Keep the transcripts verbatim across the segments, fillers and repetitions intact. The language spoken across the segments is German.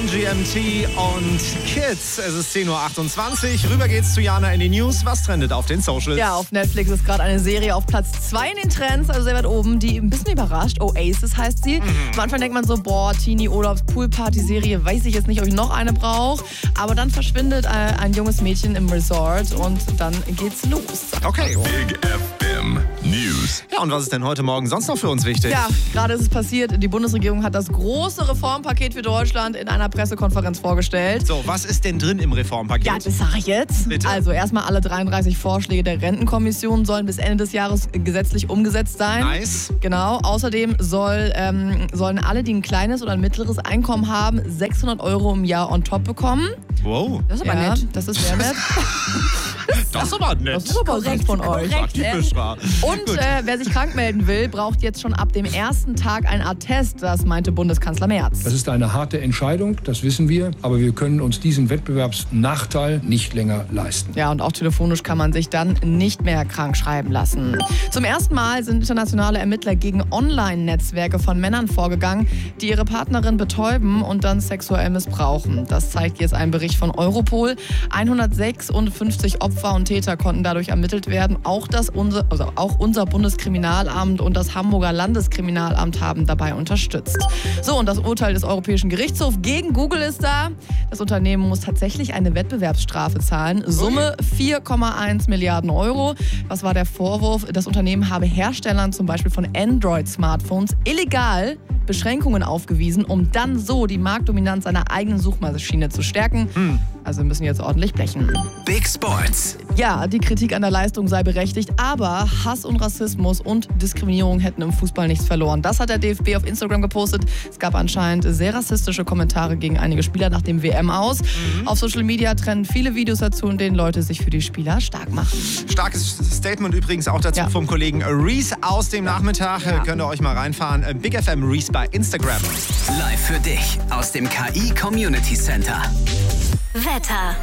Run G M T und Kids. Es ist zehn Uhr achtundzwanzig. Rüber geht's zu Jana in die News. Was trendet auf den Socials? Ja, auf Netflix ist gerade eine Serie auf Platz zwei in den Trends, also sehr weit oben, die ein bisschen überrascht. Oasis heißt sie. Mhm. Am Anfang denkt man so, boah, Teenie-Urlaubs-Pool-Party-Serie, weiß ich jetzt nicht, ob ich noch eine brauche. Aber dann verschwindet ein, ein junges Mädchen im Resort und dann geht's los. Okay. Big F M News. Ja, und was ist denn heute Morgen sonst noch für uns wichtig? Ja, gerade ist es passiert. Die Bundesregierung hat das große Reformpaket für Deutschland in einer Pressekonferenz vorgestellt. So, was ist denn drin im Reformpaket? Ja, das sage ich jetzt. Bitte? Also erstmal alle dreiunddreißig Vorschläge der Rentenkommission sollen bis Ende des Jahres gesetzlich umgesetzt sein. Nice. Genau. Außerdem soll, ähm, sollen alle, die ein kleines oder ein mittleres Einkommen haben, sechshundert Euro im Jahr on top bekommen. Wow. Das ist aber ja, nett. Das ist sehr nett. Das ist aber nett. Das ist aber korrekt von euch. Korrekt, typisch war. Und äh, wer sich krank melden will, braucht jetzt schon ab dem ersten Tag ein Attest. Das meinte Bundeskanzler Merz. Das ist eine harte Entscheidung, das wissen wir. Aber wir können uns diesen Wettbewerbsnachteil nicht länger leisten. Ja, und auch telefonisch kann man sich dann nicht mehr krank schreiben lassen. Zum ersten Mal sind internationale Ermittler gegen Online-Netzwerke von Männern vorgegangen, die ihre Partnerin betäuben und dann sexuell missbrauchen. Das zeigt jetzt ein Bericht von Europol. hundertsechsundfünfzig Opfer und Täter konnten dadurch ermittelt werden. Auch, das unser, also auch unser Bundeskriminalamt und das Hamburger Landeskriminalamt haben dabei unterstützt. So, und das Urteil des Europäischen Gerichtshofs gegen Google ist da. Das Unternehmen muss tatsächlich eine Wettbewerbsstrafe zahlen. Summe vier Komma eins Milliarden Euro. Was war der Vorwurf? Das Unternehmen habe Herstellern zum Beispiel von Android-Smartphones illegal Beschränkungen aufgewiesen, um dann so die Marktdominanz seiner eigenen Suchmaschine zu stärken. Hm. Also müssen jetzt ordentlich blechen. Big Sports. Ja, die Kritik an der Leistung sei berechtigt, aber Hass und Rassismus und Diskriminierung hätten im Fußball nichts verloren. Das hat der D F B auf Instagram gepostet. Es gab anscheinend sehr rassistische Kommentare gegen einige Spieler nach dem W M aus. Mhm. Auf Social Media trennen viele Videos dazu, in denen Leute sich für die Spieler stark machen. Starkes Statement übrigens auch dazu ja. vom Kollegen Reese aus dem Nachmittag. Ja. Könnt ihr euch mal reinfahren. Big F M Reese bei Instagram. Live für dich aus dem K I Community Center. Wetter.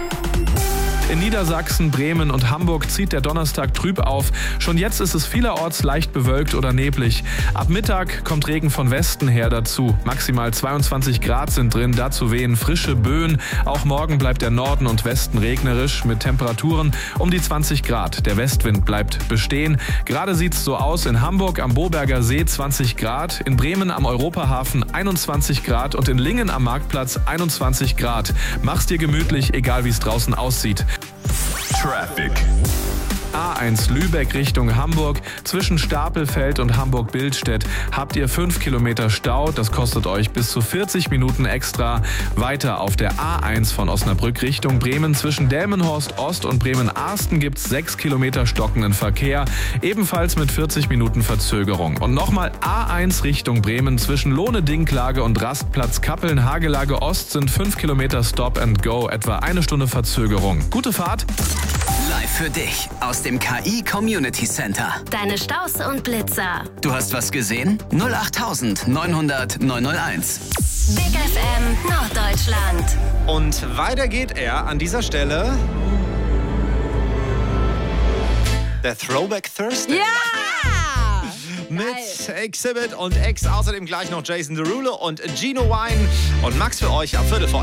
In Niedersachsen, Bremen und Hamburg zieht der Donnerstag trüb auf. Schon jetzt ist es vielerorts leicht bewölkt oder neblig. Ab Mittag kommt Regen von Westen her dazu. Maximal zweiundzwanzig Grad sind drin, dazu wehen frische Böen. Auch morgen bleibt der Norden und Westen regnerisch mit Temperaturen um die zwanzig Grad. Der Westwind bleibt bestehen. Gerade sieht es so aus: in Hamburg am Boberger See zwanzig Grad, in Bremen am Europahafen einundzwanzig Grad und in Lingen am Marktplatz einundzwanzig Grad. Mach's dir gemütlich, egal wie es draußen aussieht. Traffic. A eins Lübeck Richtung Hamburg. Zwischen Stapelfeld und Hamburg-Bildstedt habt ihr fünf Kilometer Stau. Das kostet euch bis zu vierzig Minuten extra. Weiter auf der A eins von Osnabrück Richtung Bremen. Zwischen Delmenhorst Ost und Bremen-Arsten gibt es sechs Kilometer stockenden Verkehr. Ebenfalls mit vierzig Minuten Verzögerung. Und nochmal A eins Richtung Bremen. Zwischen Lohne-Dinklage und Rastplatz Kappeln-Hagelage Ost sind fünf Kilometer Stop and Go. Etwa eine Stunde Verzögerung. Gute Fahrt. Live für dich aus dem K I Community Center. Deine Staus und Blitzer. Du hast was gesehen? null acht neunhundert neunhunderteins. Big F M Norddeutschland. Und weiter geht er an dieser Stelle. Der Throwback Thursday. Ja! Mit Exhibit und X. Außerdem gleich noch Jason Derulo und Gino Wine. Und Max für euch ab Viertel vor